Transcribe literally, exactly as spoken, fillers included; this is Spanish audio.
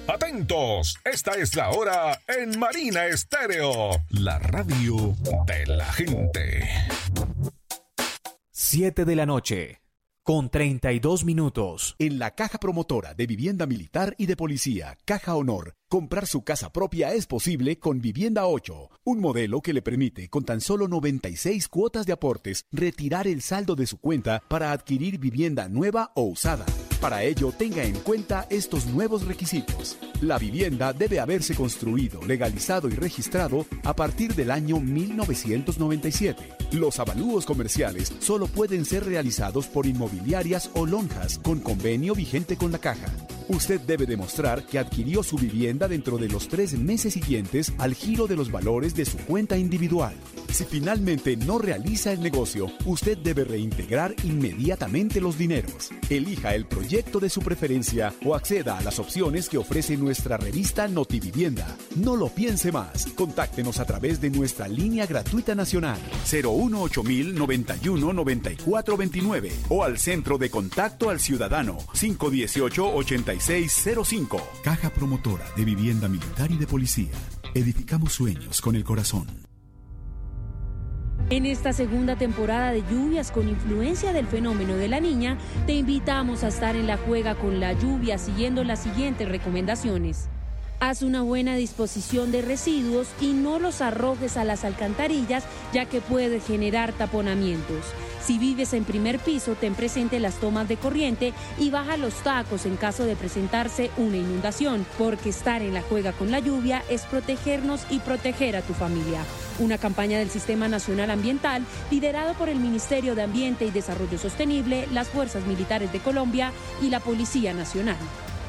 Atentos, esta es la hora en Marina Estéreo, la radio de la gente. Siete de la noche, con treinta y dos minutos. En la Caja Promotora de Vivienda Militar y de Policía, Caja Honor, comprar su casa propia es posible con Vivienda ocho, un modelo que le permite, con tan solo noventa y seis cuotas de aportes, retirar el saldo de su cuenta para adquirir vivienda nueva o usada. Para ello, tenga en cuenta estos nuevos requisitos. La vivienda debe haberse construido, legalizado y registrado a partir del año mil novecientos noventa y siete. Los avalúos comerciales solo pueden ser realizados por inmobiliarias o lonjas con convenio vigente con la Caja. Usted debe demostrar que adquirió su vivienda dentro de los tres meses siguientes al giro de los valores de su cuenta individual. Si finalmente no realiza el negocio, usted debe reintegrar inmediatamente los dineros. Elija el proyecto de su preferencia o acceda a las opciones que ofrece nuestra revista Notivivienda. No lo piense más. Contáctenos a través de nuestra línea gratuita nacional cero uno ocho mil noventa y uno noventa y cuatro veintinueve o al Centro de Contacto al Ciudadano cinco uno ocho ochenta y seis cero cinco. Caja Promotora de Vivienda Militar y de Policía. Edificamos sueños con el corazón. En esta segunda temporada de lluvias con influencia del fenómeno de la Niña, te invitamos a estar en la juega con la lluvia siguiendo las siguientes recomendaciones. Haz una buena disposición de residuos y no los arrojes a las alcantarillas, ya que puede generar taponamientos. Si vives en primer piso, ten presente las tomas de corriente y baja los tacos en caso de presentarse una inundación, porque estar en la juega con la lluvia es protegernos y proteger a tu familia. Una campaña del Sistema Nacional Ambiental, liderado por el Ministerio de Ambiente y Desarrollo Sostenible, las Fuerzas Militares de Colombia y la Policía Nacional.